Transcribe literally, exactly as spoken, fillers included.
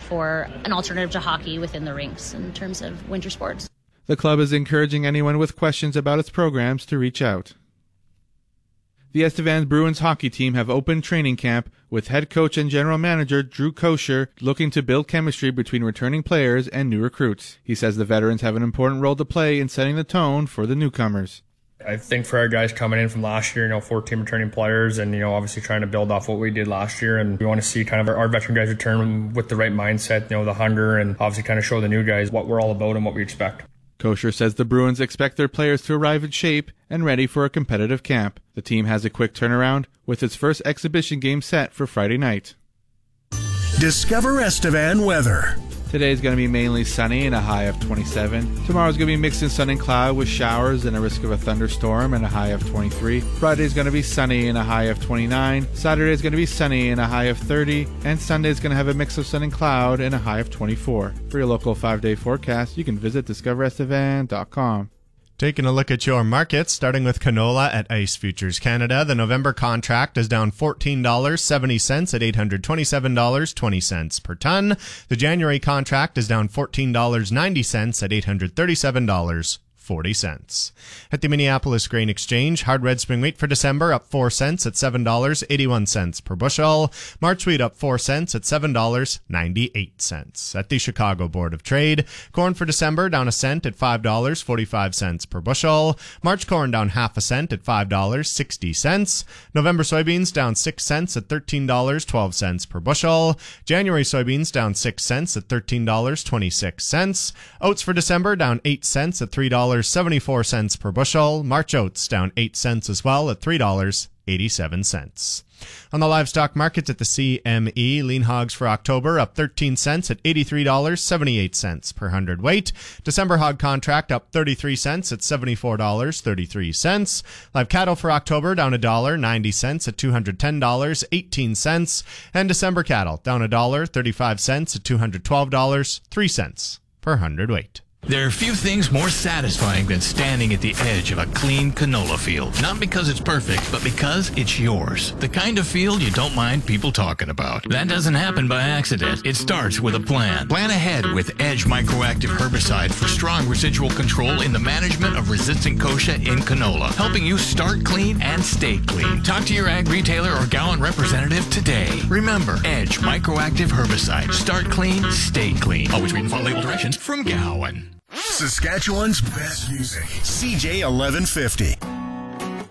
for an alternative to hockey within the rinks in terms of winter sports. The club is encouraging anyone with questions about its programs to reach out. The Estevan Bruins hockey team have opened training camp with head coach and general manager Drew Kosher looking to build chemistry between returning players and new recruits. He says the veterans have an important role to play in setting the tone for the newcomers. I think for our guys coming in from last year, you know, fourteen returning players and, you know, obviously trying to build off what we did last year. And we want to see kind of our, our veteran guys return with the right mindset, you know, the hunger, and obviously kind of show the new guys what we're all about and what we expect. Kosher says the Bruins expect their players to arrive in shape and ready for a competitive camp. The team has a quick turnaround with its first exhibition game set for Friday night. Discover Estevan weather. Today is going to be mainly sunny and a high of twenty-seven. Tomorrow is going to be mixed in sun and cloud with showers and a risk of a thunderstorm and a high of twenty-three. Friday is going to be sunny and a high of twenty-nine. Saturday is going to be sunny and a high of thirty. And Sunday is going to have a mix of sun and cloud and a high of twenty-four. For your local five-day forecast, you can visit discover estevan dot com. Taking a look at your markets, starting with canola at Ice Futures Canada. The November contract is down fourteen dollars and seventy cents at eight hundred twenty-seven dollars and twenty cents per ton. The January contract is down fourteen dollars and ninety cents at eight hundred thirty-seven dollars and forty cents. At the Minneapolis Grain Exchange, hard red spring wheat for December up four cents at seven dollars and eighty-one cents per bushel. March wheat up four cents at seven dollars and ninety-eight cents. At the Chicago Board of Trade, corn for December down a cent at five dollars and forty-five cents per bushel. March corn down half a cent at five dollars and sixty cents. November soybeans down six cents at thirteen dollars and twelve cents per bushel. January soybeans down six cents at thirteen dollars and twenty-six cents. Oats for December down eight cents at three dollars and seventy-four cents per bushel. March oats down eight cents as well at three dollars and eighty-seven cents. On the livestock markets at the C M E, lean hogs for October up thirteen cents at eighty-three dollars and seventy-eight cents per hundredweight. December hog contract up thirty-three cents at seventy-four dollars and thirty-three cents. Live cattle for October down one dollar and ninety cents at two hundred ten dollars and eighteen cents. And December cattle down one dollar and thirty-five cents at two hundred twelve dollars and three cents per hundredweight. There are few things more satisfying than standing at the edge of a clean canola field. Not because it's perfect, but because it's yours. The kind of field you don't mind people talking about. That doesn't happen by accident. It starts with a plan. Plan ahead with Edge Microactive Herbicide for strong residual control in the management of resistant kochia in canola, helping you start clean and stay clean. Talk to your ag retailer or Gowan representative today. Remember, Edge Microactive Herbicide. Start clean, stay clean. Always read and follow label directions from Gowan. Saskatchewan's best music. C J eleven fifty.